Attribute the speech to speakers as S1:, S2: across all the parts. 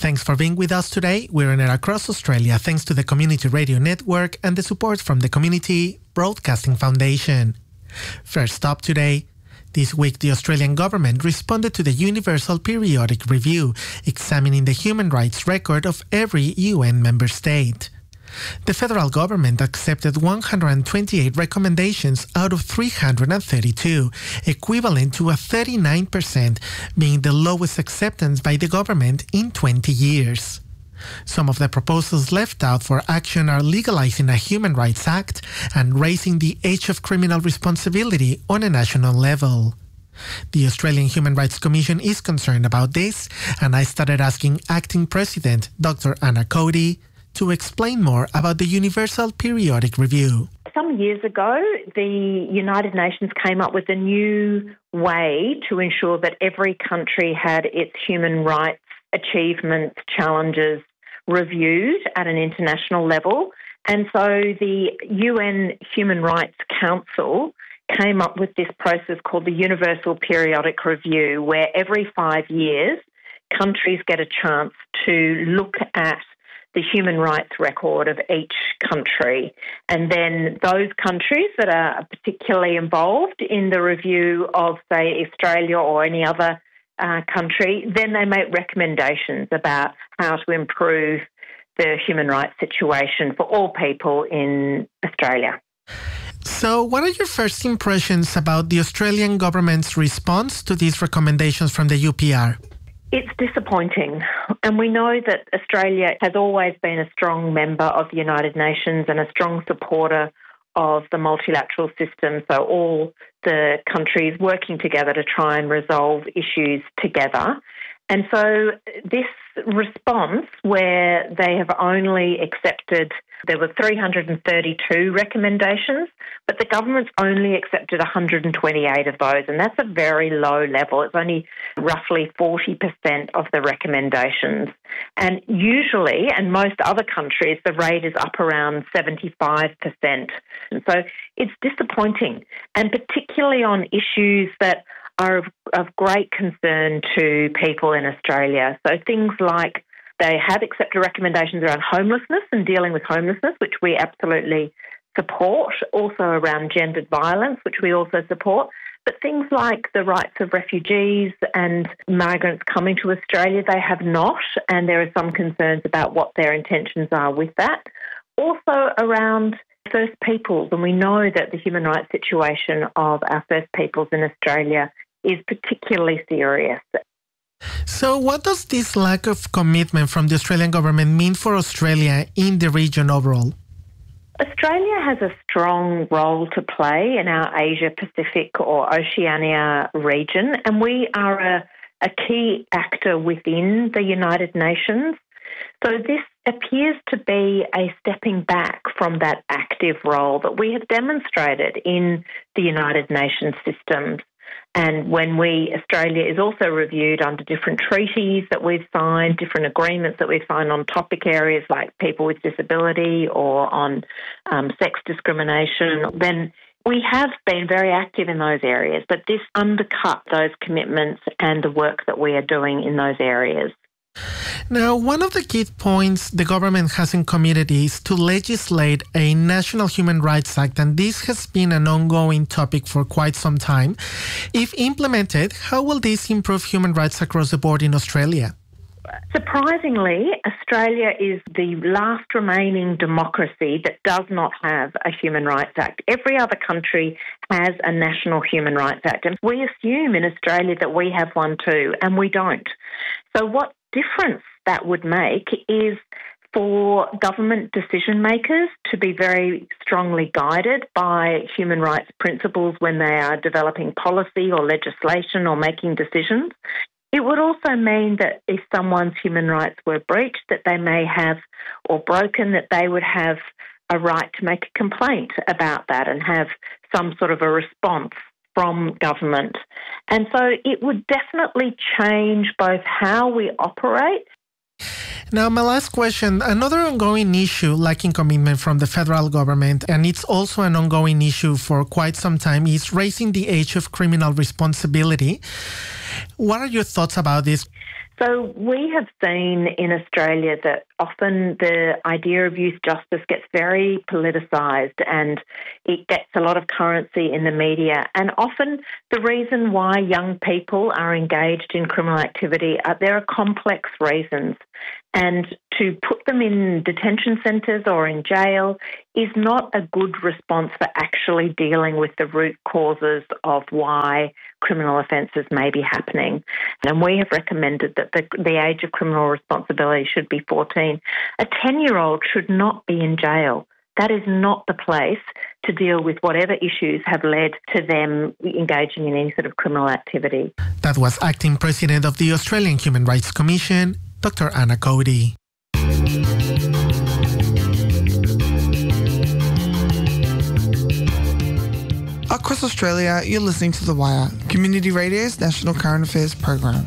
S1: Thanks for being with us today. We're in it across Australia thanks to the Community Radio Network and the support from the Community Broadcasting Foundation. First up today, this week the Australian government responded to the Universal Periodic Review, examining the human rights record of every UN member state. The federal government accepted 128 recommendations out of 332, equivalent to a 39%, being the lowest acceptance by the government in 20 years. Some of the proposals left out for action are legalizing a Human Rights Act and raising the age of criminal responsibility on a national level. The Australian Human Rights Commission is concerned about this, and I started asking Acting President Dr. Anna Cody to explain more about the Universal Periodic Review.
S2: Some years ago, the United Nations came up with a new way to ensure that every country had its human rights achievements, challenges reviewed at an international level. And so the UN Human Rights Council came up with this process called the Universal Periodic Review, where every 5 years, countries get a chance to look at the human rights record of each country. And then those countries that are particularly involved in the review of, say, Australia or any other country, then they make recommendations about how to improve the human rights situation for all people in Australia.
S1: So what are your first impressions about the Australian government's response to these recommendations from the UPR?
S2: It's disappointing, and we know that Australia has always been a strong member of the United Nations and a strong supporter of the multilateral system, so all the countries working together to try and resolve issues together. And so this response, where they have only accepted, there were 332 recommendations, but the government's only accepted 128 of those, and that's a very low level. It's only roughly 40% of the recommendations. And usually, and most other countries, the rate is up around 75%. And so it's disappointing, and particularly on issues that are of great concern to people in Australia. So things like they have accepted recommendations around homelessness and dealing with homelessness, which we absolutely support, also around gendered violence, which we also support. But things like the rights of refugees and migrants coming to Australia, they have not, and there are some concerns about what their intentions are with that. Also around First Peoples, and we know that the human rights situation of our First Peoples in Australia is particularly serious.
S1: So what does this lack of commitment from the Australian government mean for Australia in the region overall?
S2: Australia has a strong role to play in our Asia-Pacific or Oceania region, and we are a key actor within the United Nations. So this appears to be a stepping back from that active role that we have demonstrated in the United Nations systems. And when Australia is also reviewed under different treaties that we've signed, different agreements that we've signed on topic areas like people with disability or on sex discrimination, then we have been very active in those areas. But this undercut those commitments and the work that we are doing in those areas.
S1: Now, one of the key points the government hasn't committed is to legislate a National Human Rights Act, and this has been an ongoing topic for quite some time. If implemented, how will this improve human rights across the board in Australia?
S2: Surprisingly, Australia is the last remaining democracy that does not have a Human Rights Act. Every other country has a National Human Rights Act, and we assume in Australia that we have one too, and we don't. So what difference that would make is for government decision makers to be very strongly guided by human rights principles when they are developing policy or legislation or making decisions. It would also mean that if someone's human rights were breached, that they may have, or broken, that they would have a right to make a complaint about that and have some sort of a response from government. And so it would definitely change both how we operate.
S1: Now, my last question, another ongoing issue lacking commitment from the federal government, and it's also an ongoing issue for quite some time, is raising the age of criminal responsibility. What are your thoughts about this?
S2: So we have seen in Australia that often the idea of youth justice gets very politicised and it gets a lot of currency in the media. And often the reason why young people are engaged in criminal activity, there are complex reasons. And to put them in detention centres or in jail is not a good response for actually dealing with the root causes of why criminal offences may be happening. And we have recommended that the age of criminal responsibility should be 14. A 10-year-old should not be in jail. That is not the place to deal with whatever issues have led to them engaging in any sort of criminal activity.
S1: That was Acting President of the Australian Human Rights Commission, Dr. Anna Cody.
S3: Across Australia, you're listening to The Wire, Community Radio's National Current Affairs program.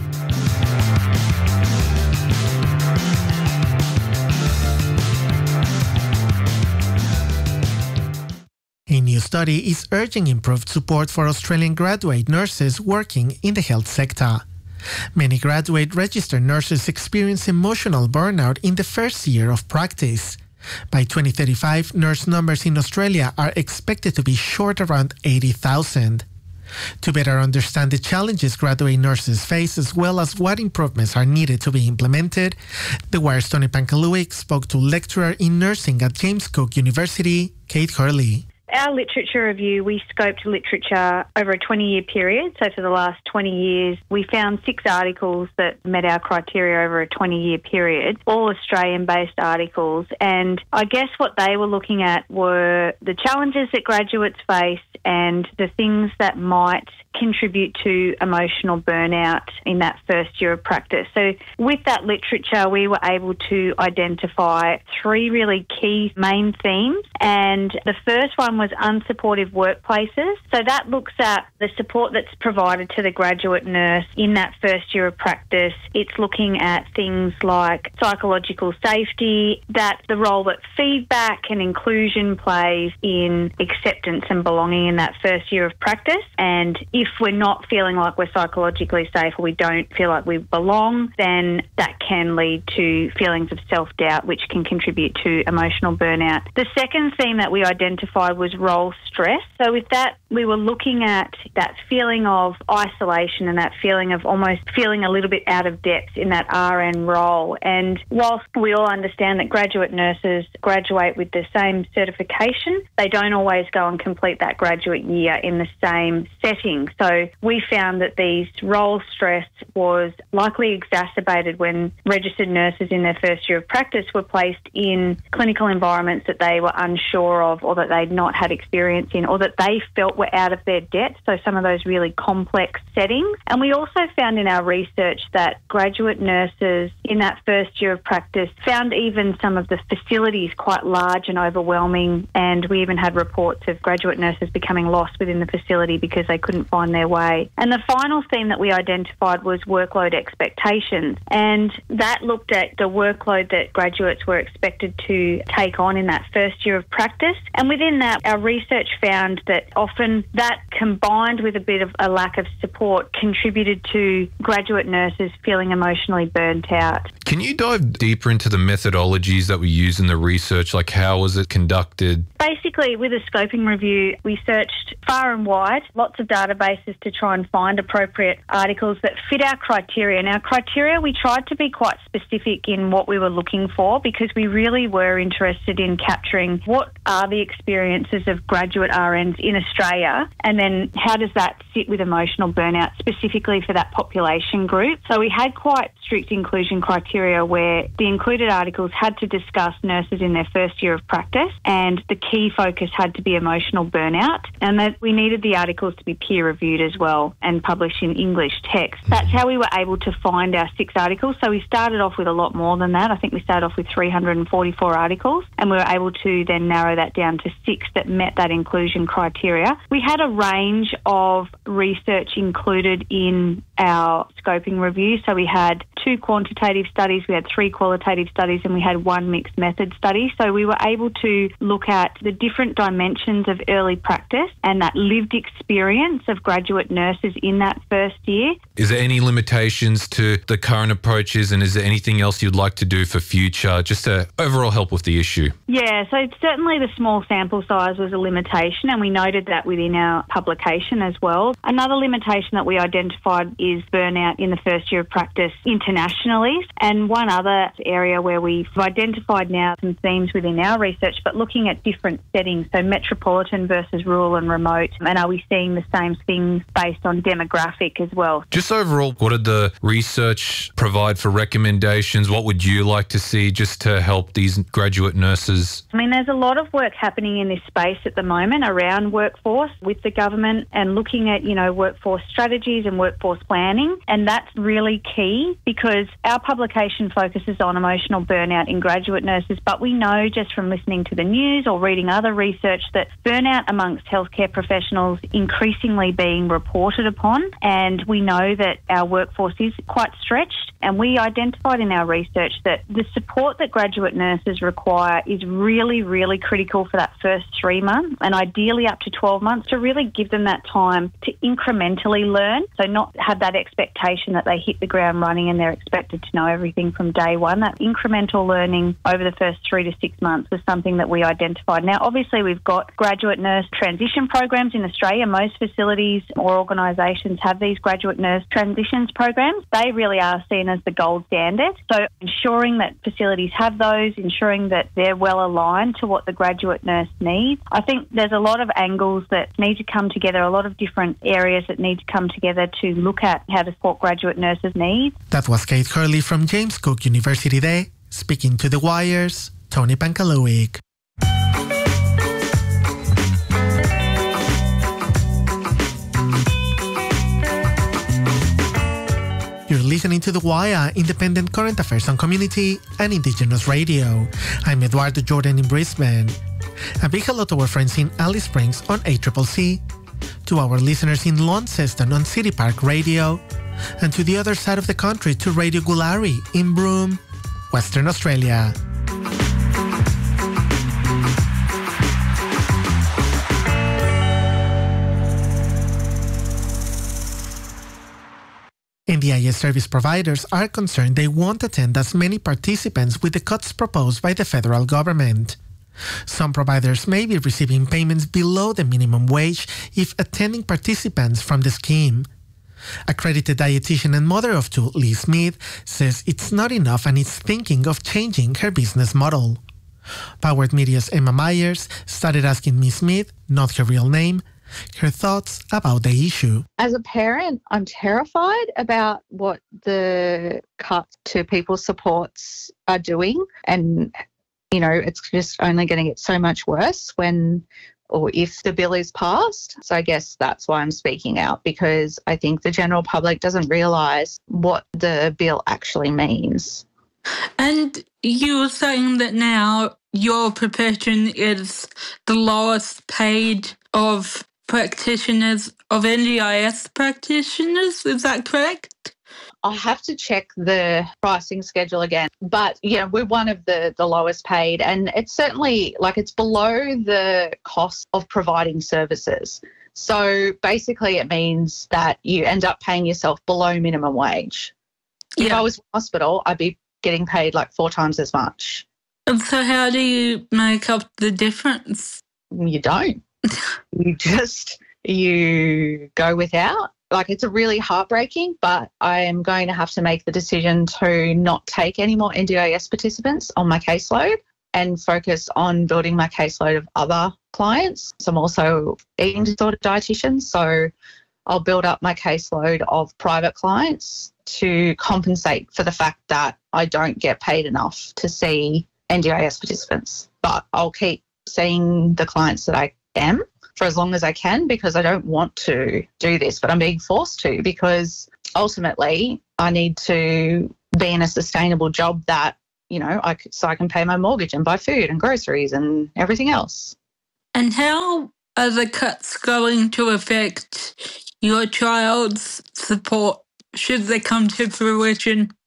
S1: A new study is urging improved support for Australian graduate nurses working in the health sector. Many graduate registered nurses experience emotional burnout in the first year of practice. By 2035, nurse numbers in Australia are expected to be short around 80,000. To better understand the challenges graduate nurses face as well as what improvements are needed to be implemented, The Wire's Tony Pankaluik spoke to lecturer in nursing at James Cook University, Kate Hurley.
S4: Our literature review, we scoped literature over a 20-year period. So for the last 20 years, we found 6 articles that met our criteria over a 20-year period, all Australian-based articles. And I guess what they were looking at were the challenges that graduates face and the things that might contribute to emotional burnout in that first year of practice. So with that literature, we were able to identify 3 really key main themes. And the first one was unsupportive workplaces. So that looks at the support that's provided to the graduate nurse in that first year of practice. It's looking at things like psychological safety, that the role that feedback and inclusion plays in acceptance and belonging in that first year of practice. And if we're not feeling like we're psychologically safe or we don't feel like we belong, then that can lead to feelings of self-doubt, which can contribute to emotional burnout. The second theme that we identified was role stress. So with that, we were looking at that feeling of isolation and that feeling of almost feeling a little bit out of depth in that RN role. And whilst we all understand that graduate nurses graduate with the same certification, they don't always go and complete that graduate year in the same setting. So we found that these role stress was likely exacerbated when registered nurses in their first year of practice were placed in clinical environments that they were unsure of or that they'd not had experience in or that they felt were out of their depth, so some of those really complex settings. And we also found in our research that graduate nurses in that first year of practice found even some of the facilities quite large and overwhelming, and we even had reports of graduate nurses becoming lost within the facility because they couldn't find their way. And the final theme that we identified was workload expectations, and that looked at the workload that graduates were expected to take on in that first year of practice. And within that, our research found that often that combined with a bit of a lack of support contributed to graduate nurses feeling emotionally burnt out.
S5: Can you dive deeper into the methodologies that we use in the research? Like, how was it conducted?
S4: Basically, with a scoping review, we searched far and wide, lots of databases to try and find appropriate articles that fit our criteria. And our criteria, we tried to be quite specific in what we were looking for because we really were interested in capturing what are the experiences of graduate RNs in Australia, and then how does that sit with emotional burnout specifically for that population group. So we had quite strict inclusion criteria where the included articles had to discuss nurses in their first year of practice, and the key focus had to be emotional burnout, and that we needed the articles to be peer reviewed as well and published in English text. That's how we were able to find our 6 articles. So we started off with a lot more than that. I think we started off with 344 articles, and we were able to then narrow that down to 6 that met that inclusion criteria. We had a range of research included in our scoping review. So we had 2 quantitative studies, we had 3 qualitative studies, and we had 1 mixed method study. So we were able to look at the different dimensions of early practice and that lived experience of graduate nurses in that first year.
S5: Is there any limitations to the current approaches, and is there anything else you'd like to do for future just to overall help with the issue?
S4: Yeah, so certainly the small sample size was a limitation, and we noted that within our publication as well. Another limitation that we identified is burnout in the first year of practice internationally. And one other area where we've identified now some themes within our research, but looking at different settings, so metropolitan versus rural and remote, and are we seeing the same things based on demographic as well?
S5: Just overall, what did the research provide for recommendations? What would you like to see just to help these graduate nurses?
S4: I mean, there's a lot of work happening in this space at the moment around workforce with the government and looking at, workforce strategies and workforce planning. And that's really key because our publication focuses on emotional burnout in graduate nurses, but we know just from listening to the news or reading other research that burnout amongst healthcare professionals increasingly being reported upon. And we know that our workforce is quite stretched. And we identified in our research that the support that graduate nurses require is really, really critical for that first 3 months and ideally up to 12 months to really give them that time to incrementally learn. So not have that expectation that they hit the ground running and they're expected to know everything from day one. That incremental learning over the first 3 to 6 months was something that we identified. Now, obviously, we've got graduate nurse transition programs in Australia. Most facilities or organisations have these graduate nurse transitions programs. They really are seen as the gold standard. So ensuring that facilities have those, ensuring that they're well aligned to what the graduate nurse needs. I think there's a lot of angles that need to come together, a lot of different areas that need to come together to look at how to support graduate nurses' needs.
S1: That was Kate Hurley from James Cook University Day, speaking to The Wire's Tony Pankaluik. You're listening to The Wire, independent current affairs on community and Indigenous radio. I'm Eduardo Jordan in Brisbane. A big hello to our friends in Alice Springs on ACCC, to our listeners in Launceston on City Park Radio, and to the other side of the country to Radio Gulari in Broome, Western Australia. NDIS service providers are concerned they won't attend as many participants with the cuts proposed by the federal government. Some providers may be receiving payments below the minimum wage if attending participants from the scheme. Accredited dietitian and mother of 2, Lee Smith, says it's not enough and is thinking of changing her business model. Powered Media's Emma Myers started asking Ms. Smith, not her real name, her thoughts about the issue.
S6: As a parent, I'm terrified about what the cuts to people's supports are doing. And, it's just only going to get so much worse when or if the bill is passed. So I guess that's why I'm speaking out, because I think the general public doesn't realise what the bill actually means.
S7: And you were saying that now your profession is the lowest paid of practitioners, of NDIS practitioners, is that correct?
S6: I'll have to check the pricing schedule again. But, we're one of the lowest paid, and it's certainly it's below the cost of providing services. So basically it means that you end up paying yourself below minimum wage. Yeah. If I was in hospital, I'd be getting paid 4 times as much.
S7: And so how do you make up the difference?
S6: You don't. You go without. It's a really heartbreaking, but I am going to have to make the decision to not take any more NDIS participants on my caseload and focus on building my caseload of other clients. So I'm also eating disorder dietitian, so I'll build up my caseload of private clients to compensate for the fact that I don't get paid enough to see NDIS participants. But I'll keep seeing the clients that I am for as long as I can, because I don't want to do this, but I'm being forced to, because ultimately I need to be in a sustainable job that, so I can pay my mortgage and buy food and groceries and everything else.
S7: And how are the cuts going to affect your child's support should they come to fruition?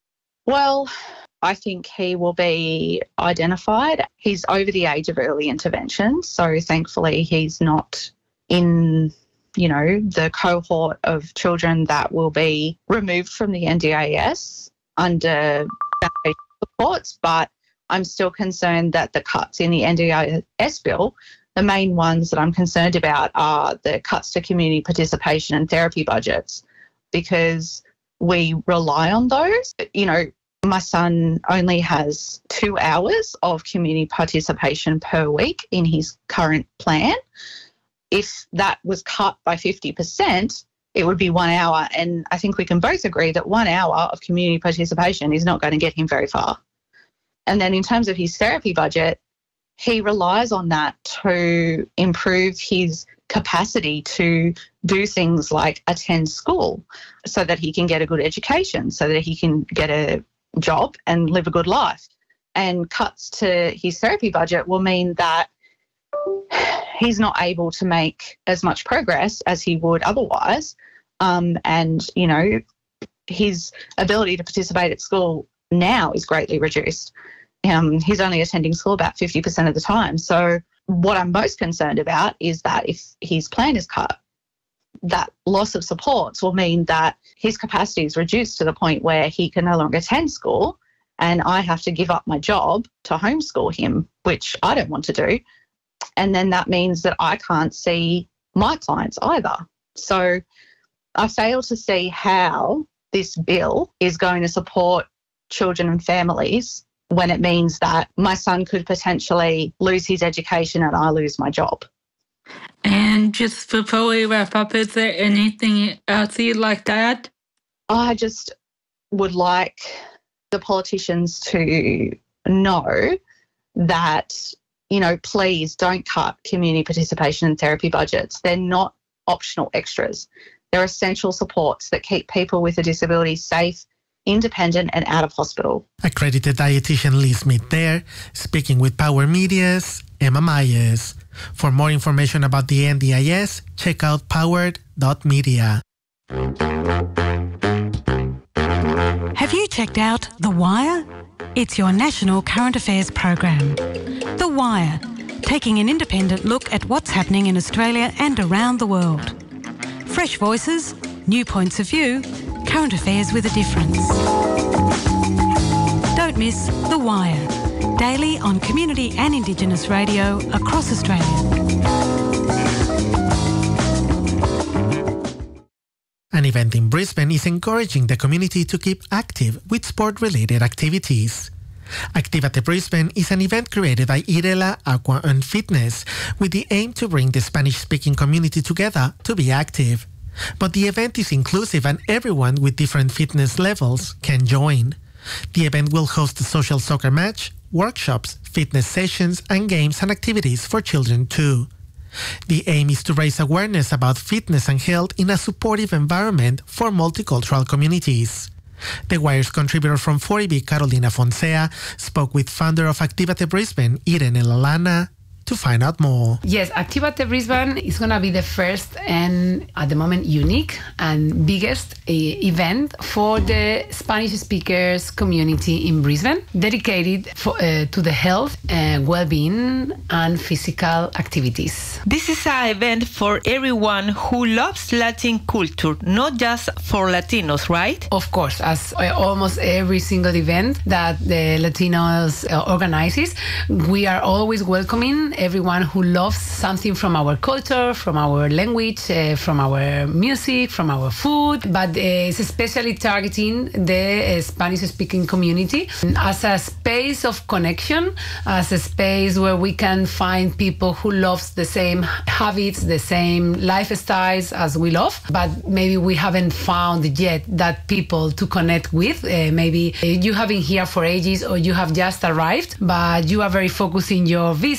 S6: Well, I think he will be identified. He's over the age of early intervention, so thankfully he's not in, the cohort of children that will be removed from the NDIS under supports, but I'm still concerned that the cuts in the NDIS bill, the main ones that I'm concerned about are the cuts to community participation and therapy budgets, because we rely on those. My son only has 2 hours of community participation per week in his current plan. If that was cut by 50%, it would be 1 hour. And I think we can both agree that 1 hour of community participation is not going to get him very far. And then in terms of his therapy budget, he relies on that to improve his capacity to do things like attend school so that he can get a good education, so that he can get a job and live a good life. And cuts to his therapy budget will mean that he's not able to make as much progress as he would otherwise. His ability to participate at school now is greatly reduced. He's only attending school about 50% of the time. So what I'm most concerned about is that if his plan is cut, that loss of supports will mean that his capacity is reduced to the point where he can no longer attend school, and I have to give up my job to homeschool him, which I don't want to do. And then that means that I can't see my clients either. So I fail to see how this bill is going to support children and families when it means that my son could potentially lose his education and I lose my job.
S7: And just before we wrap up, is there anything else you'd like to add?
S6: I just would like the politicians to know that, please don't cut community participation and therapy budgets. They're not optional extras. They're essential supports that keep people with a disability safe, independent and out of hospital.
S1: Accredited dietitian Liz Smith there, speaking with Power Media's Emma Myers. For more information about the NDIS, check out powered.media.
S8: Have you checked out The Wire? It's your national current affairs program. The Wire, taking an independent look at what's happening in Australia and around the world. Fresh voices, new points of view, current affairs with a difference. Don't miss The Wire, daily on community and Indigenous radio across Australia.
S1: An event in Brisbane is encouraging the community to keep active with sport-related activities. Activate Brisbane is an event created by Irela Aqua and Fitness with the aim to bring the Spanish-speaking community together to be active. But the event is inclusive and everyone with different fitness levels can join. The event will host a social soccer match, workshops, fitness sessions, and games and activities for children too. The aim is to raise awareness about fitness and health in a supportive environment for multicultural communities. The Wire's contributor from 40B, Carolina Fonsea, spoke with founder of Activate Brisbane, Irene Lalana, to find out more.
S9: Yes, Activate Brisbane is going to be the first and at the moment unique and biggest event for the Spanish speakers community in Brisbane, dedicated to the health and well-being and physical activities.
S10: This is an event for everyone who loves Latin culture, not just for Latinos, right?
S9: Of course, as almost every single event that the Latinos organizes, we are always welcoming everyone who loves something from our culture, from our language, from our music, from our food, but it's especially targeting the Spanish-speaking community as a space of connection, as a space where we can find people who love the same habits, the same lifestyles as we love, but maybe we haven't found yet that people to connect with. Maybe you have been here for ages or you have just arrived, but you are very focused in your visa, in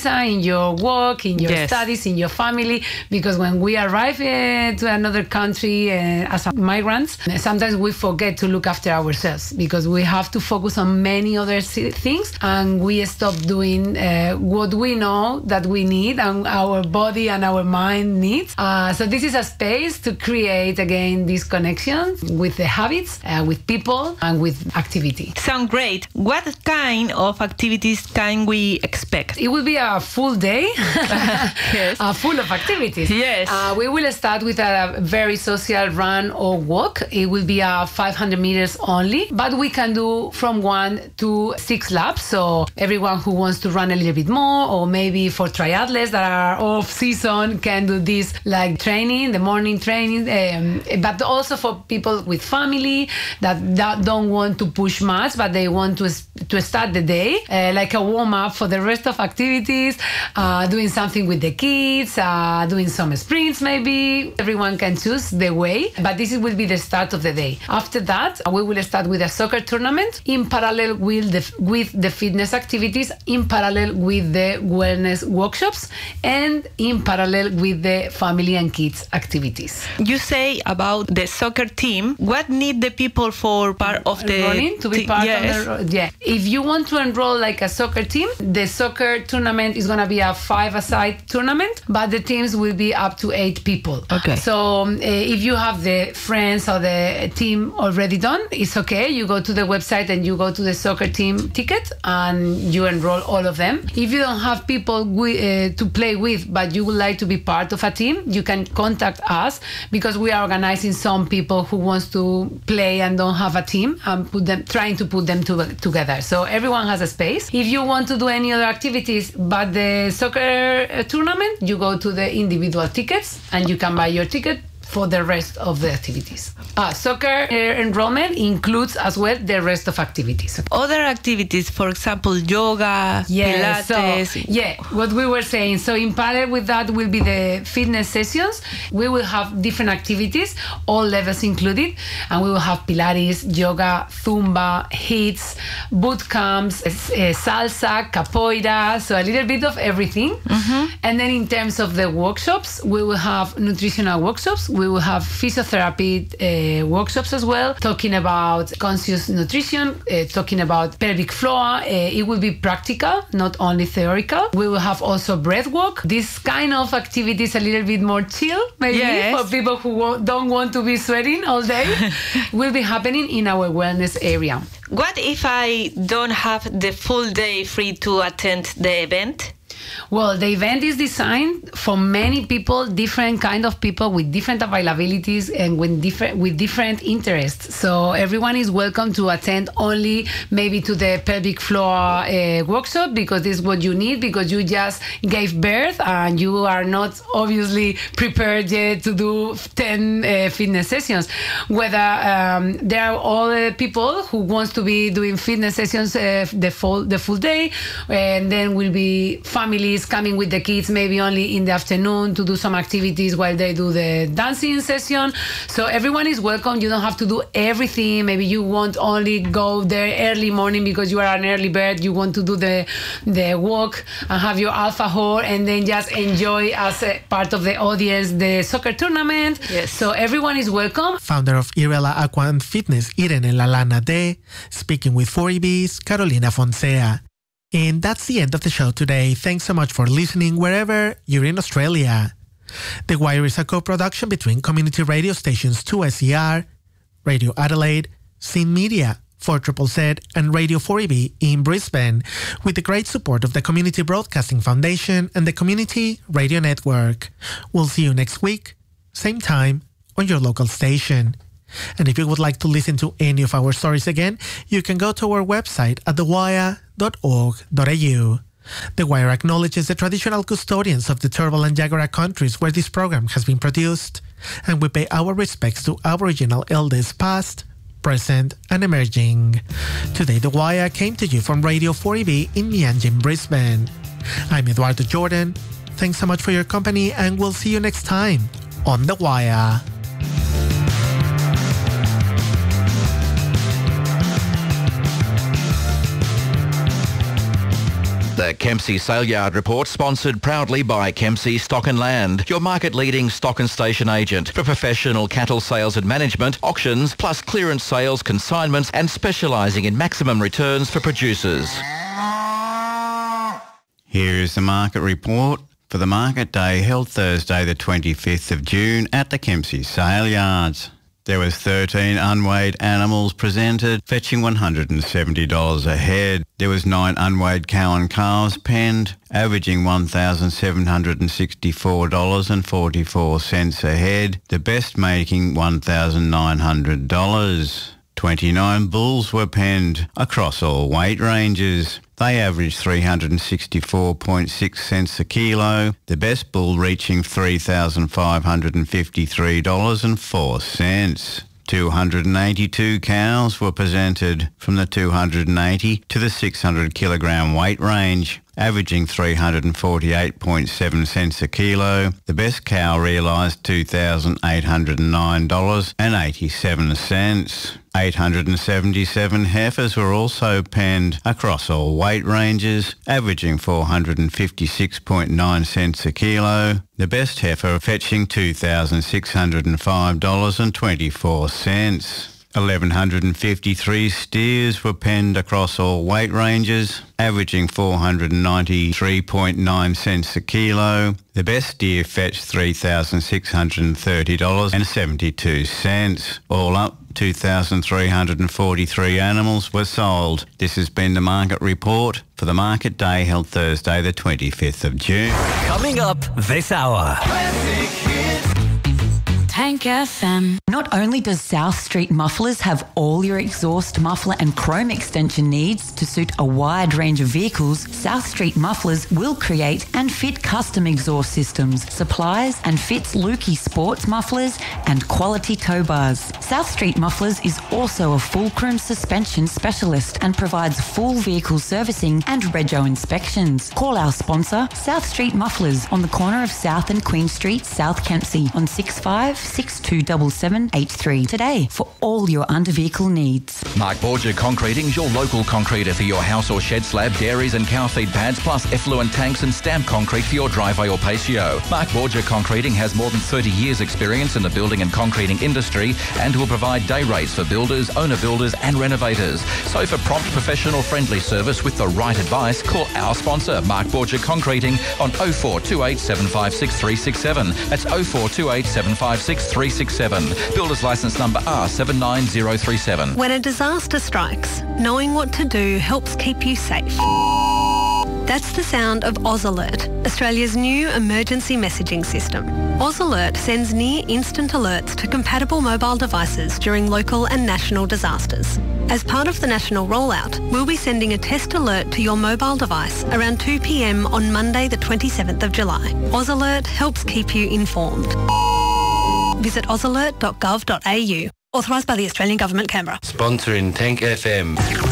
S9: your work, in your studies, in your family. Because when we arrive to another country as migrants, sometimes we forget to look after ourselves because we have to focus on many other things, and we stop doing what we know that we need and our body and our mind needs. So this is a space to create again this connection with the habits, with people, and with activity.
S10: Sound great. What kind of activities can we expect?
S9: It will be a full day,
S10: Yes.
S9: Full of activities.
S10: Yes.
S9: We will start with a very social run or walk. It will be 500 meters only, but we can do from 1 to 6 laps. So everyone who wants to run a little bit more, or maybe for triathletes that are off season, can do this like training, the morning training, but also for people with family that don't want to push much, but they want to start the day, like a warm-up for the rest of activities, doing something with the kids, doing some sprints maybe. Everyone can choose the way, but this will be the start of the day. After that, we will start with a soccer tournament in parallel with the fitness activities, in parallel with the wellness workshops, and in parallel with the family and kids activities.
S10: You say about the soccer team. What need the people for part of the
S9: running to be part
S10: yes.
S9: of the If you want to enroll like a soccer team, the soccer tournament is going to be a 5-a-side tournament, but the teams will be up to 8 people.
S10: Okay.
S9: So if you have the friends or the team already done, it's okay. You go to the website and you go to the soccer team ticket and you enroll all of them. If you don't have people to play with, but you would like to be part of a team, you can contact us because we are organizing some people who wants to play and don't have a team and trying to put them together. So everyone has a space. If you want to do any other activities but the soccer tournament, you go to the individual tickets and you can buy your ticket for the rest of the activities. Soccer enrollment includes as well the rest of activities.
S10: Other activities, for example, yoga, Pilates.
S9: So, what we were saying. So in parallel with that will be the fitness sessions. We will have different activities, all levels included, and we will have Pilates, yoga, Zumba, HIITs, boot camps, salsa, capoeira, so a little bit of everything. Mm-hmm. And then in terms of the workshops, we will have nutritional workshops. We will have physiotherapy workshops as well, talking about conscious nutrition, talking about pelvic floor. It will be practical, not only theoretical. We will have also breath work. This kind of activity is a little bit more chill, maybe for people who don't want to be sweating all day, will be happening in our wellness area.
S10: What if I don't have the full day free to attend the event?
S9: Well, the event is designed for many people, different kind of people with different availabilities and with different interests. So everyone is welcome to attend only maybe to the pelvic floor workshop because this is what you need, because you just gave birth and you are not obviously prepared yet to do 10 fitness sessions. Whether there are other people who wants to be doing fitness sessions the full day, and then will be families coming with the kids maybe only in the afternoon to do some activities while they do the dancing session. So everyone is welcome. You don't have to do everything. Maybe you won't only go there early morning because you are an early bird. You want to do the walk and have your alfajor and then just enjoy as a part of the audience the soccer tournament.
S10: Yes.
S9: So everyone is welcome.
S1: Founder of Irela Aqua and Fitness, Irene Lalana de, speaking with 4EB's Carolina Fonsea. And that's the end of the show today. Thanks so much for listening wherever you're in Australia. The Wire is a co-production between community radio stations 2SER, Radio Adelaide, Scene Media, 4ZZZ, and Radio 4EB in Brisbane, with the great support of the Community Broadcasting Foundation and the Community Radio Network. We'll see you next week, same time, on your local station. And if you would like to listen to any of our stories again, you can go to our website at thewire.org.au. The Wire acknowledges the traditional custodians of the Turrbal and Jagera countries where this program has been produced, and we pay our respects to Aboriginal elders past, present, and emerging. Today, The Wire came to you from Radio 4EB in Mianjin, Brisbane. I'm Eduardo Jordan. Thanks so much for your company, and we'll see you next time on The Wire.
S11: The Kempsey Sale Yard Report, sponsored proudly by Kempsey Stock and Land, your market-leading stock and station agent for professional cattle sales and management, auctions, plus clearance sales, consignments, and specialising in maximum returns for producers.
S12: Here is the market report for the market day held Thursday the 25th of June at the Kempsey Sale Yards. There was 13 unweighed animals presented, fetching $170 a head. There was 9 unweighed cow and calves penned, averaging $1,764.44 a head, the best making $1,900. 29 bulls were penned across all weight ranges. They averaged 364.6 cents a kilo, the best bull reaching $3,553.04. 282 cows were presented from the 280 to the 600 kilogram weight range, averaging 348.7 cents a kilo. The best cow realised $2,809.87. 877 heifers were also penned across all weight ranges, averaging 456.9 cents a kilo. The best heifer fetching $2,605.24. 1,153 steers were penned across all weight ranges, averaging 493.9 cents a kilo. The best steer fetched $3,630.72. All up, 2,343 animals were sold. This has been the market report for the market day held Thursday the 25th of June.
S13: Coming up this hour.
S14: Tank FM. Not only does South Street Mufflers have all your exhaust, muffler and chrome extension needs to suit a wide range of vehicles, South Street Mufflers will create and fit custom exhaust systems, supplies and fits Lukey sports mufflers and quality tow bars. South Street Mufflers is also a fulcrum suspension specialist and provides full vehicle servicing and rego inspections. Call our sponsor, South Street Mufflers, on the corner of South and Queen Street, South Kempsey, on 65627783 today for all your under-vehicle needs.
S11: Mark Borgia Concreting is your local concreter for your house or shed slab, dairies and cow feed pads, plus effluent tanks and stamp concrete for your driveway or patio. Mark Borgia Concreting has more than 30 years experience in the building and concreting industry and will provide day rates for builders, owner builders and renovators. So for prompt, professional, friendly service with the right advice, call our sponsor, Mark Borgia Concreting, on 0428 756 367. That's 0428 756 367. Builder's licence number R79037.
S15: When a disaster strikes, knowing what to do helps keep you safe. That's the sound of AusAlert, Australia's new emergency messaging system. AusAlert sends near instant alerts to compatible mobile devices during local and national disasters. As part of the national rollout, we'll be sending a test alert to your mobile device around 2 p.m. on Monday the 27th of July. AusAlert helps keep you informed. Visit ausalert.gov.au. Authorised by the Australian Government, Canberra.
S13: Sponsoring Tank FM.